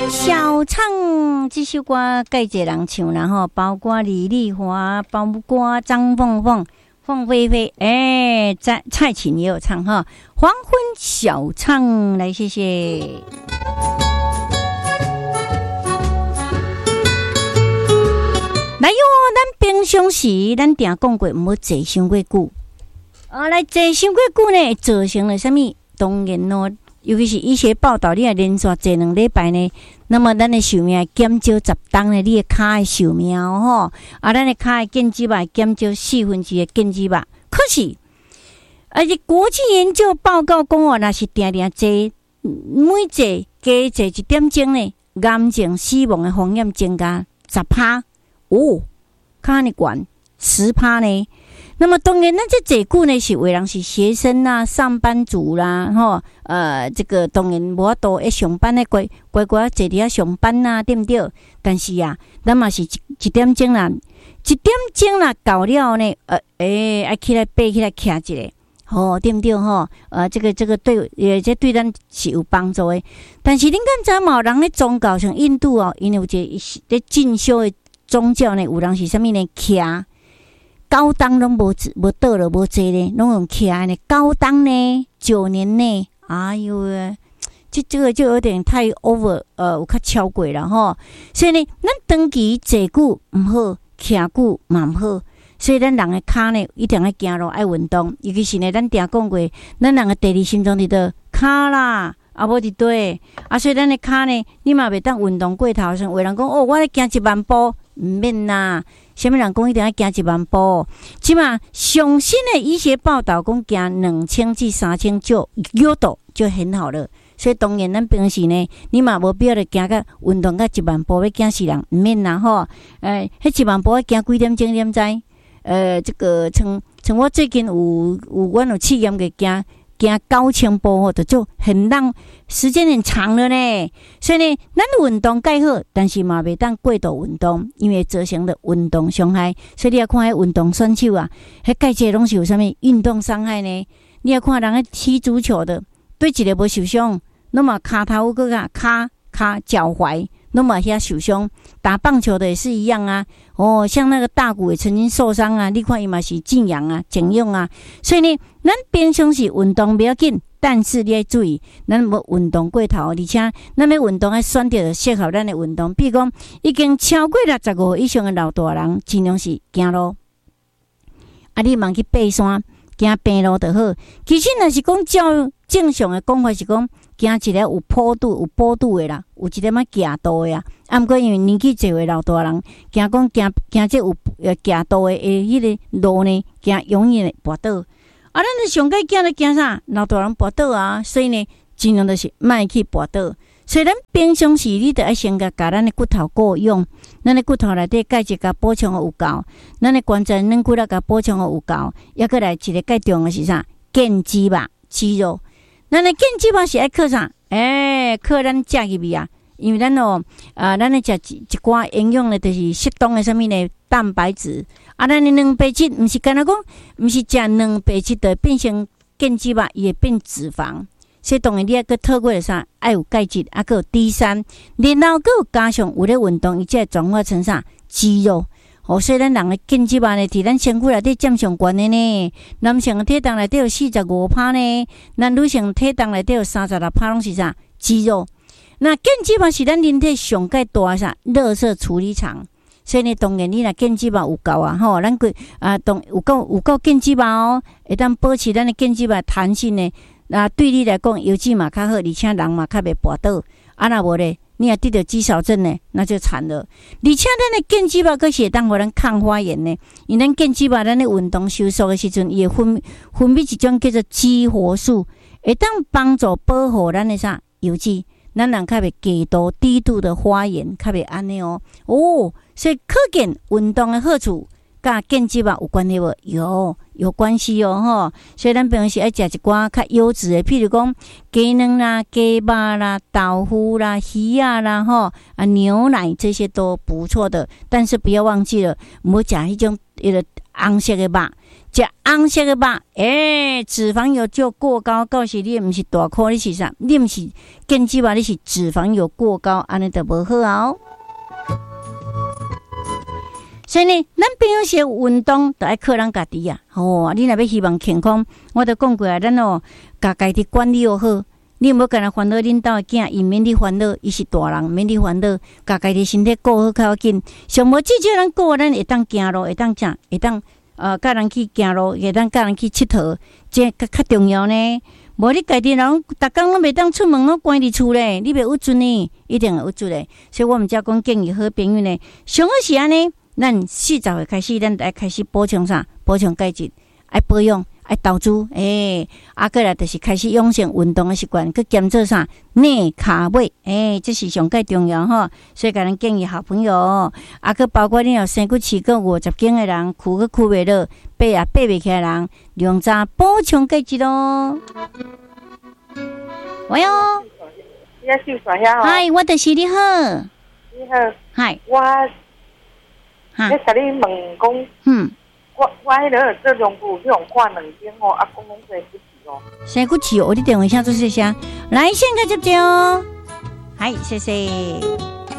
小唱这首歌，介侪人唱，然后包括李丽华，包括张凤凤、凤飞飞，蔡琴也有唱哈。黄昏小唱，来谢谢。来哟，咱平常时咱定讲过，唔好坐伤过久。来坐伤过久呢，造成了什么？当然咯。尤其是医学报道，你若连续坐2礼拜呢，那么咱的寿命减少10冬呢，你的脚的寿命吼，咱的脚的腱肌肉减少1/4的腱肌肉。可是，而且国际研究报告讲哦，若是定定坐，每坐加坐1点钟呢，癌症死亡的风险增加10%。哦，看你管10%呢。那么当然，咱这坐久呢是为人是学生啦、上班族啦，吼，这个当然无法度上班的乖坐伫遐上班啦，对不对？但是啊，咱嘛是一点钟啦到了呢，爱起来爬起来徛一下，吼，对不对？吼，这个对，这对咱是有帮助的。但是恁敢知嘛？有人咧宗教像印度哦，因为有一个咧进修的宗教呢，有人是啥物呢？徛。高档拢无倒了无坐咧，拢用徛呢。高档呢，9年内，哎呦，这个就有点太 over， 有较超过了吼。所以呢，咱长期坐久唔好，徛久嘛唔好。所以咱人的骹呢，一定要行路，爱运动。尤其是呢，咱定讲过，咱人的第二心脏伫倒骹啦，无伫对。所以咱的骹呢，你嘛袂当运动过头。像有人讲哦，我咧行1万步，唔免啦。什么人讲一定要行1万步？即嘛上新的医学报道讲行2000至3000有度就很好了。所以当然咱平时呢，你嘛无必要来行个运动个1万步要惊死人，唔免啦吼。迄1万步要行几点钟？点知？这个像我最近阮有试验个行9000步吼，就很浪时间很长了呢。所以呢，咱运动介好，但是嘛袂当过度运动，因为造成了运动伤害。所以你要看迄运动选手啊，迄介济拢是有啥物运动伤害呢？你要看人咧踢足球的，对一个无受伤，那么骹头个脚踝。那么遐受伤，打棒球的也是一样啊。像那个大谷也曾经受伤啊。你看伊嘛是静养啊、静养啊。所以呢，咱平常时运动不要紧，但是你要注意，咱无运动过头，而且咱要运动要选择适合咱的运动。比如讲，已经超过65岁以上的老大人，尽量是行路。你茫去爬山，行平路就好。其实若是讲照正常的讲法是讲。行一个有坡度的啦，有一点仔夹度的啊。毋过因为年纪侪位老大人，行这有夹度的迄个路呢，行容易跌倒。咱就上该行啥？老大人跌倒啊，所以呢，尽量就是莫去跌倒。所以咱平常时你得爱先甲咱的骨头够用，咱的骨头内底钙质甲补充有够，咱的关节软骨甲补充有够，抑个来一个介重的是啥？腱肌肉肌肉。咱的腱肌肉是爱靠啥？靠咱食入去啊，因为咱咱咧食一寡营养的，就是适当的啥物呢？蛋白质咱的蛋白质毋是干那讲，毋是食蛋白质的变成腱肌肉，也变脂肪。所以当然你要个透过啥？爱有钙质，还有 D3， 然后个有加上有咧运动，伊才会转化成啥？肌肉。所以咱人的腱肌肉呢，伫咱身躯内底占上悬的呢。男性体重内底有 45% 呢，咱女性体重内底有 36% 拢是啥？肌肉。那腱肌肉是咱人体上介大啥？垃圾处理厂。所以呢，当然你若腱肌肉有够啊，吼，咱有够腱肌肉哦，会当保持咱的腱肌肉弹性呢。对你来讲，腰肌嘛较好，而且人嘛较袂跌倒。若无咧？你也得到肌少症呢，那就惨了。而且咱的腱肌肉佫是会当互咱抗发炎呢，因为咱腱肌肉咱的运动收缩的时阵，伊会分泌一种叫做激活素，会当帮助保护咱的啥腰肌，咱人较袂低度的发炎，较袂安尼哦。所以可见运动的好处。甲腱肌肉有关系无？有关系哦吼。所以咱平时爱食一寡较优质的，譬如讲鸡卵啦、鸡肉啦、豆腐啦、鱼啊啦吼牛奶这些都不错的。但是不要忘记了，莫食迄种红色的肉， 食红色的肉，脂肪油就过高，告诉你毋是大颗，你是啥？你毋是减脂吧？你是脂肪油过高，安尼就无好哦。所以呢，咱平常时运动都爱靠咱家己啊。你若要希望健康，我都讲过啊，咱家己管理好。你毋要干那烦恼恁兜的囝，伊免你烦恼，伊是大人，免你烦恼，家己身体顾好较要紧。上无至少咱顾，咱会当行路，会当食，会当甲人去行路，会当甲人去佚佗，这较重要呢。无你家己人，逐工拢袂当出门，拢关伫厝咧，你袂有准呢，一定会有准的。所以我们才讲建议好朋友呢，上好是安尼。咱40岁开始，咱爱开始补充啥？补充钙质，爱保养，爱投资。过来就是开始养成运动的习惯，去减做啥？内卡尾，这是上介重要吼。所以，甲咱建议好朋友，去包括你有生骨刺个50斤的人，躯袂落，爬也爬袂起来的人，用早补充钙质咯。喂哦， 你要秀耍呀？ 嗨，我就是你好。 你好， 嗨， 我甲你问讲，我迄个做两部，去用看2间哦，阿公拢做不起哦。 生骨刺哦，你电话声做谢谢，来先个接接哦，嗨，谢谢。